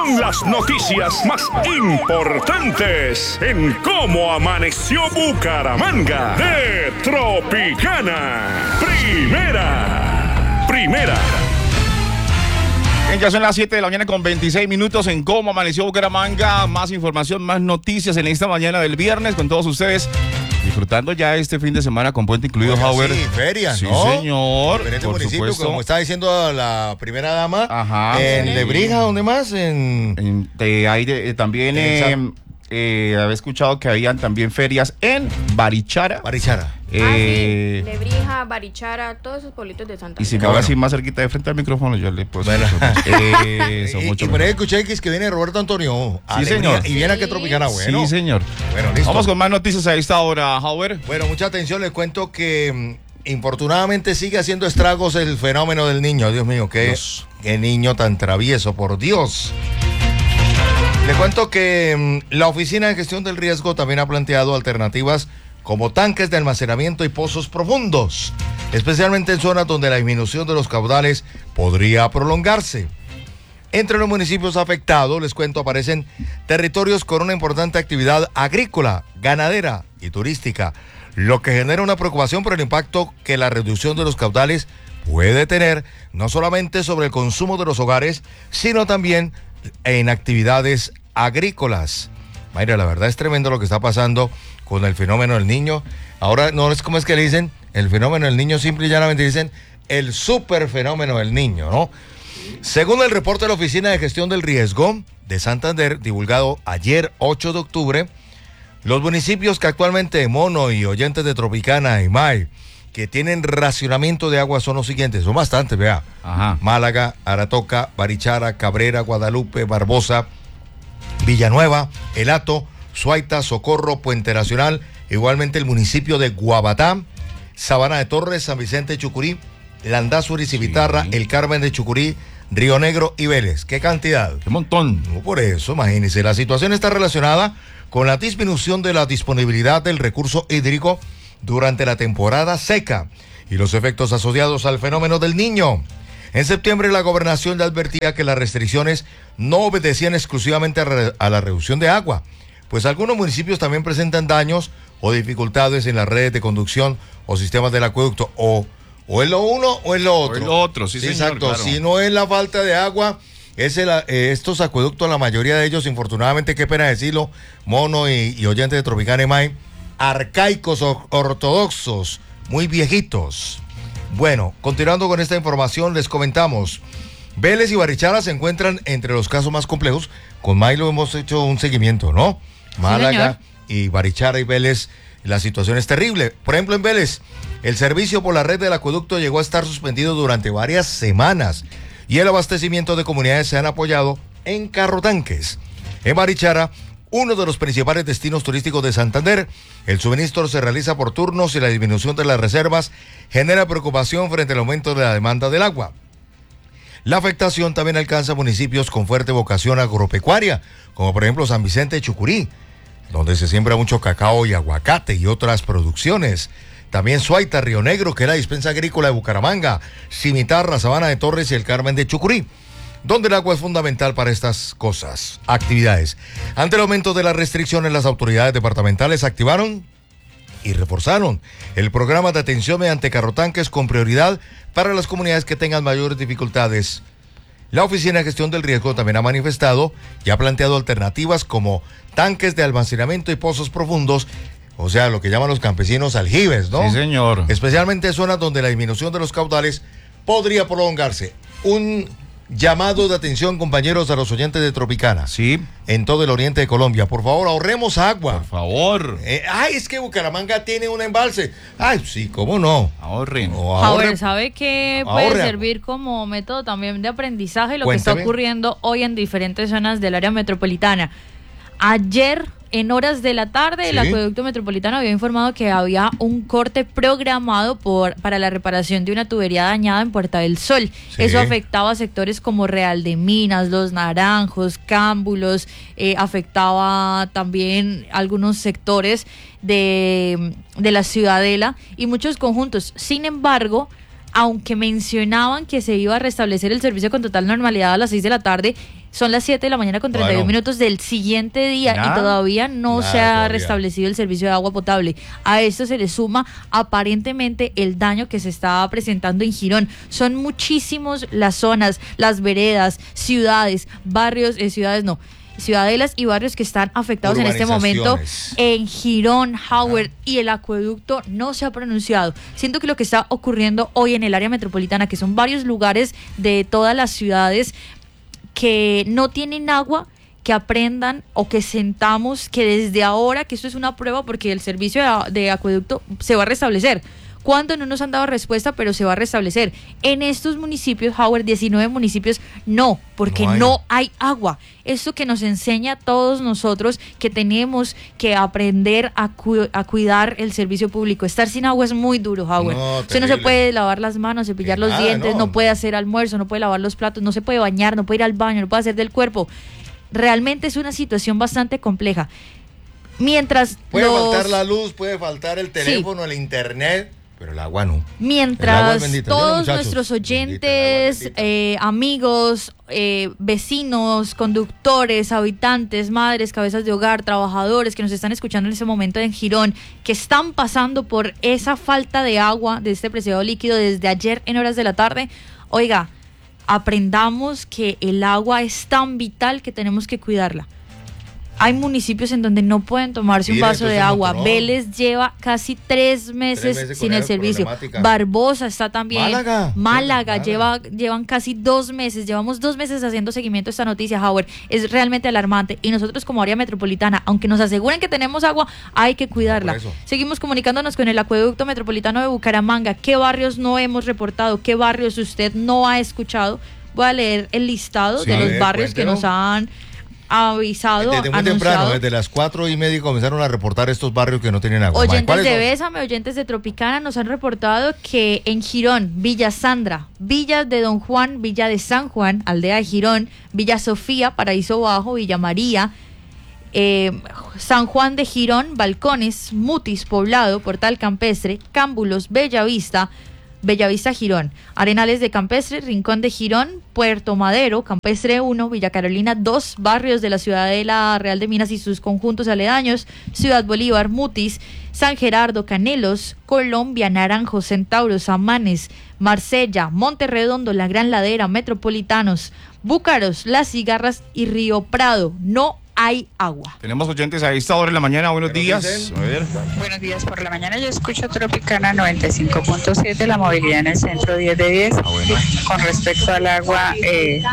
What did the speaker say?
con las noticias más importantes en Cómo Amaneció Bucaramanga de Tropicana. Primera. Ya son las 7 de la mañana con 26 minutos en Cómo Amaneció Bucaramanga. Más información, más noticias en esta mañana del viernes con todos ustedes. Disfrutando ya este fin de semana con puente incluido, Howard. Sí, ferias, sí, ¿no? Señor. Diferentes por municipios, supuesto. como está diciendo la primera dama. Ajá. En Lebrija, ¿dónde más? También había escuchado que habían también ferias en Barichara. Sí, Lebrija, Barichara, todos esos pueblitos de Santander. Y si me voy así más cerquita de frente al micrófono, yo le puedo y por ahí escuché que viene Roberto Antonio. Sí, señor. Y viene aquí a Tropicana, bueno. Sí, señor. Bueno, listo. Vamos con más noticias a esta hora, Howard. Bueno, mucha atención, les cuento que infortunadamente sigue haciendo estragos el fenómeno del niño. Dios mío, qué niño tan travieso, por Dios. Le cuento que la Oficina de Gestión del Riesgo también ha planteado alternativas como tanques de almacenamiento y pozos profundos, especialmente en zonas donde la disminución de los caudales podría prolongarse. Entre los municipios afectados, les cuento, aparecen territorios con una importante actividad agrícola, ganadera y turística, lo que genera una preocupación por el impacto que la reducción de los caudales puede tener, no solamente sobre el consumo de los hogares, sino también en actividades agrícolas. Mayra, la verdad es tremendo lo que está pasando con el fenómeno del niño. Ahora no es como es que le dicen el fenómeno del niño, simple y llanamente dicen el super fenómeno del niño, ¿no? Según el reporte de la Oficina de Gestión del Riesgo de Santander, divulgado ayer 8 de octubre, los municipios que actualmente Mono y oyentes de Tropicana y May que tienen racionamiento de agua son los siguientes, son bastantes, vea. Ajá. Málaga, Aratoca, Barichara, Cabrera, Guadalupe, Barbosa, Villanueva, El Hato, Suaita, Socorro, Puente Nacional, igualmente el municipio de Guabatá, Sabana de Torres, San Vicente de Chucurí, Landázuri, Civitarra, sí. El Carmen de Chucurí, Río Negro y Vélez. ¿Qué cantidad? ¡Qué montón! No, por eso, imagínense, la situación está relacionada con la disminución de la disponibilidad del recurso hídrico durante la temporada seca y los efectos asociados al fenómeno del niño. En septiembre, la gobernación ya advertía que las restricciones no obedecían exclusivamente a la reducción de agua, pues algunos municipios también presentan daños o dificultades en las redes de conducción o sistemas del acueducto, o es lo uno o es lo otro. O es lo otro, sí, señor. Exacto, claro. Si no es la falta de agua, es estos acueductos, la mayoría de ellos, infortunadamente, qué pena decirlo, Mono y oyentes de Tropicana y May, arcaicos, ortodoxos, muy viejitos. Bueno, continuando con esta información, les comentamos, Vélez y Barichara se encuentran entre los casos más complejos. Con Milo hemos hecho un seguimiento, ¿no? Málaga y Barichara y Vélez, la situación es terrible. Por ejemplo, en Vélez, el servicio por la red del acueducto llegó a estar suspendido durante varias semanas y el abastecimiento de comunidades se han apoyado en carrotanques. En Barichara, uno de los principales destinos turísticos de Santander, el suministro se realiza por turnos y la disminución de las reservas genera preocupación frente al aumento de la demanda del agua. La afectación también alcanza municipios con fuerte vocación agropecuaria, como por ejemplo San Vicente de Chucurí, donde se siembra mucho cacao y aguacate y otras producciones. También Suaita, Río Negro, que es la dispensa agrícola de Bucaramanga, Cimitarra, Sabana de Torres y el Carmen de Chucurí, donde el agua es fundamental para estas cosas, actividades. Ante el aumento de las restricciones, las autoridades departamentales activaron y reforzaron el programa de atención mediante carrotanques con prioridad para las comunidades que tengan mayores dificultades. La Oficina de Gestión del Riesgo también ha manifestado y ha planteado alternativas como tanques de almacenamiento y pozos profundos, o sea, lo que llaman los campesinos aljibes, ¿no? Sí, señor. Especialmente en zonas donde la disminución de los caudales podría prolongarse. Un llamado de atención, compañeros, a los oyentes de Tropicana. Sí. En todo el oriente de Colombia. Por favor, ahorremos agua. Por favor. Es que Bucaramanga tiene un embalse. Ay, sí, ¿cómo no? Ahorren. Ahora, ¿sabe qué puede servir como método también de aprendizaje? Lo Cuéntame. que está ocurriendo hoy en diferentes zonas del área metropolitana. Ayer, en horas de la tarde, el acueducto metropolitano había informado que había un corte programado para la reparación de una tubería dañada en Puerta del Sol. Sí. Eso afectaba a sectores como Real de Minas, Los Naranjos, Cámbulos, afectaba también algunos sectores de la Ciudadela y muchos conjuntos. Sin embargo, aunque mencionaban que se iba a restablecer el servicio con total normalidad a las 6 de la tarde, Son las 7 de la mañana con 31 minutos del siguiente día y todavía no se ha restablecido el servicio de agua potable. A esto se le suma aparentemente el daño que se está presentando en Girón. Son muchísimos las zonas, las veredas, ciudades, barrios, ciudadelas y barrios que están afectados en este momento en Girón, Howard, y el acueducto no se ha pronunciado. Siento que lo que está ocurriendo hoy en el área metropolitana, que son varios lugares de todas las ciudades que no tienen agua, que aprendan o que sentamos que desde ahora, que esto es una prueba porque el servicio de acueducto se va a restablecer. ¿Cuándo? No nos han dado respuesta, pero se va a restablecer. En estos municipios, Howard, 19 municipios, no, porque no hay agua. Esto que nos enseña a todos nosotros que tenemos que aprender a cuidar el servicio público. Estar sin agua es muy duro, Howard. Usted no se puede lavar las manos, cepillar los dientes, no puede hacer almuerzo, no puede lavar los platos, no se puede bañar, no puede ir al baño, no puede hacer del cuerpo. Realmente es una situación bastante compleja. Mientras puede faltar la luz, puede faltar el teléfono, el internet, pero el agua no. Mientras todos nuestros oyentes, amigos, vecinos, conductores, habitantes, madres, cabezas de hogar, trabajadores que nos están escuchando en ese momento en Girón, que están pasando por esa falta de agua, de este preciado líquido desde ayer en horas de la tarde, oiga, aprendamos que el agua es tan vital que tenemos que cuidarla. Hay municipios en donde no pueden tomarse un vaso de agua. Vélez lleva casi 3 meses sin el servicio. Barbosa está también. Málaga llevan casi 2 meses. Llevamos 2 meses haciendo seguimiento a esta noticia, Howard. Es realmente alarmante. Y nosotros como área metropolitana, aunque nos aseguren que tenemos agua, hay que cuidarla. Seguimos comunicándonos con el acueducto metropolitano de Bucaramanga. ¿Qué barrios no hemos reportado? ¿Qué barrios usted no ha escuchado? Voy a leer el listado de los barrios que nos han avisado, desde muy temprano, desde las 4:30 comenzaron a reportar estos barrios que no tienen agua. Oyentes de Bésame, oyentes de Tropicana nos han reportado que en Girón, Villa Sandra, Villa de Don Juan, Villa de San Juan, Aldea de Girón, Villa Sofía, Paraíso Bajo, Villa María, San Juan de Girón, Balcones, Mutis, Poblado, Portal Campestre, Cámbulos, Bellavista Girón, Arenales de Campestre, Rincón de Girón, Puerto Madero, Campestre 1, Villa Carolina 2, barrios de la Ciudadela Real de Minas y sus conjuntos aledaños, Ciudad Bolívar, Mutis, San Gerardo, Canelos, Colombia, Naranjo, Centauros, Amanes, Marsella, Monterredondo, La Gran Ladera, Metropolitanos, Búcaros, Las Cigarras y Río Prado. No hay agua. Tenemos oyentes a esta hora de la mañana. Buenos días. A ver. Buenos días por la mañana. Yo escucho Tropicana 95.7, la movilidad en el centro 10 de 10. Bueno. Con respecto al agua,